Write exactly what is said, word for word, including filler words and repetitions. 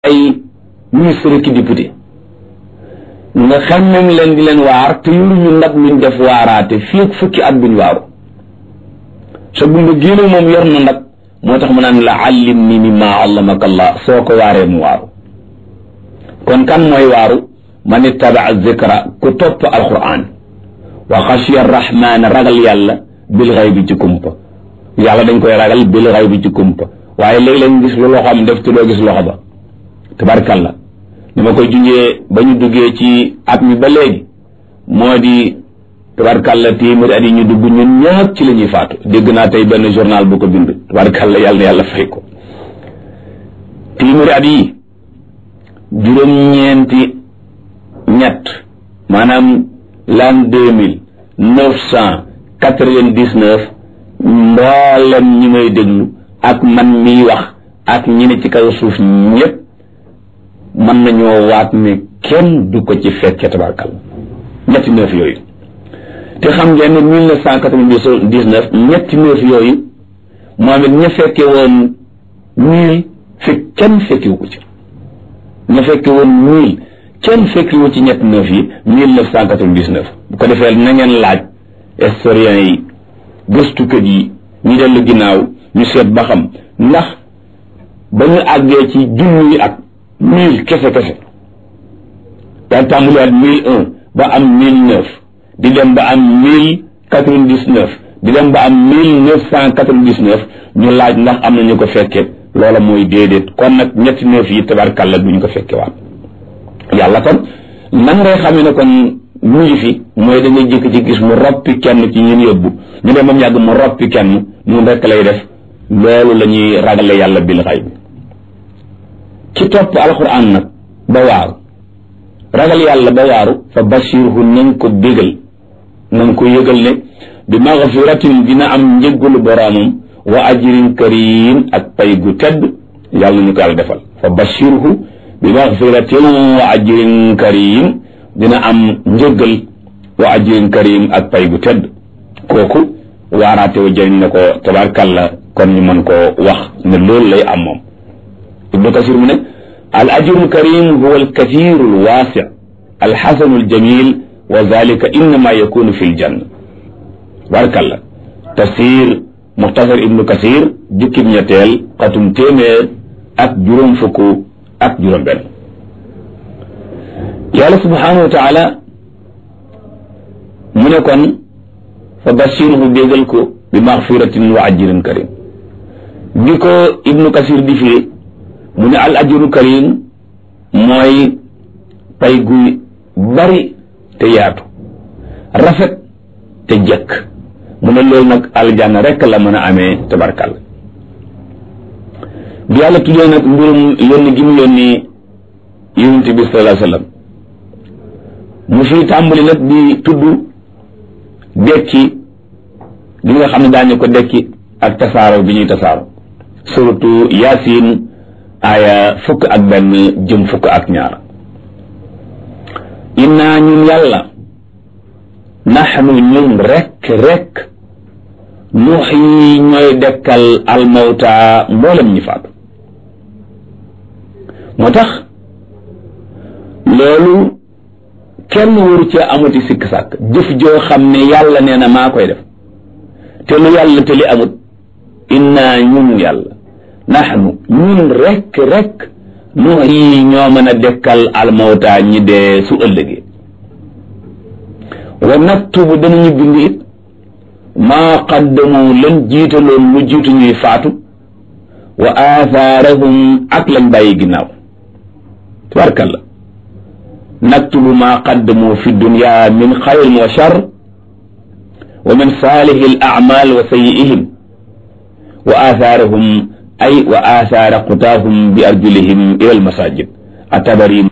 ay ministre ki député nga xamem leen di leen waar te yoruñu ndab luñ def waaraate fii ak fukki at buñ waaru sa bunda génne moom yor na ndab moo tax mu naan la allim ni mimma allamaka allah soo ko waaree mu waaru kon kan mooy waaru man ittabaa zikra ku topp alquran wa xashiya arrahman ragal yàlla bil xaybi ci kumpa yàlla dañ koy ragal bil xaybi ci kumpa waaye léeg-léeg nga gis lu loxoom def te doo gis loxo ba tabarkalla ni ma koy junjee ba ñu duggee ci at mi ba léegi moo di tabarkalla téeméeri at yi ñu dugg ñun ñëpp ci la ñuy faatu dégg naa tey benn journal bu ko bind tabarkalla yàlla na yàlla fay ko téeméeri at yi juróom-ñeenti ñett maanaam l'an deux mille neuf cent quatre-vingt-dix-neuf mboolem ñi may déglu ak man miy wax ak ñi ne ci kaw suuf ñëpp mën nañoo waat ne kenn du ko ci fekke tabarkalla ñetti neuf yooyu te xam ngeen ne mille neuf cent quatre-vingt-dix-neuf ñetti neuf yooyu moom it ña fekke woon mille fekk kenn fekkiwu ko ci ña fekke woon mille kenn fekkiwu ci ñetti neuf yi mille neuf cent quatre-vingt-dix-neuf bu ko defee na ngeen laaj historiens yi gëstukat yi ñu dellu ginnaaw ñu seet ba xam ndax ba ñu àggee ci junni ak mille kese kese daa tàmbali at mille un ba am mille neuf di dem ba am mille quatre-vingt-dix-neuf di dem ba am mille neuf cent quatre-vingt-dix-neuf ñu laaj ndax am na ñu ko fekke loola mooy déedéet kon nag ñetti neuf yi tabarkalla duñu ko fekke waat yàlla kon nan ngay xamee ne kon mu ngi fi mooy da ngay jëkk ci gis mu roppi kenn ci ñun yóbbu ñu dem moom yàgg mu roppi kenn mu rekk lay def loolu la ñuy ragale yàlla bil xayb ci topp alquran nag ba waaru ragal yàlla ba waaru fa bashirhu nañ ko bégal nañ ko yëgal ne bi maghfiratin dina am njëggalu boroomam wa ajrin karim ak pay gu tedd yàlla ñu ko yàlla defal fa bashirhu bi maghfiratin wa ajrin karim dina am njëggal wa ajrin karim ak pay gu tedd kooku waaraate wa jëriñ na ko tabarkalla kon ñu mën koo wax ne loolu lay am moom ibnu kasir mu ne al ajru karim huwa al kathiru al wasi al xasanu al jamil wa zalika innama yakunu fi l janna tabarkalla tafsir muxtasar ibnu kasir jukkib ñetteel xatum téeméer ak juróom fukk ak juróom benn yàlla subhanahu wa taala mu ne kon fa bashirhu bégal ko bi maxfiratin wa ajrin karim bi ko ibnu kasir di firi mu ne al ajru karim mooy pay gu bari te yaatu rafet te jëkk mu ne loolu nag aljanna rekk la mën a amee tabarkal bi yàlla tuddee nag mbirum yónni gi mu yónni yonent bi sallallahu alayhi wasallam mu fi tàmbali nag di tudd dekki gi nga xam ne daañu ko dekki ak tasaaro bi ñuy tasaaro surtout yaasin aaya fukk ak benn jëm fukk ak ñaar inna ñun yàlla naxnu ñun rekk rekk nuuxyi ñooy dekkal almawta mboolem ñi faatu moo tax loolu kenn waru ci amati sikk sàkk jëf joo xam ne yàlla nee na maa koy def te lu yàlla te li amut inna ñun yàlla naxnu ñun rekk rekk nu yi ñoo mën a dekkal almawta ñi dee su ëllëgee wa naktubu danañu bind it maa qaddamu lan jiitaloon lu jiitu ñuy faatu wa aathaarahum ak lañ bàyyi ginnaaw tabarkalla naktubu maa qaddamu fi dunya min xayrin wa shar wa min saalihi al a'mal wa sayyi'ihim wa athaarahum ay wa athaara qutaahum bi arjulihim ila al masajid at-Tabari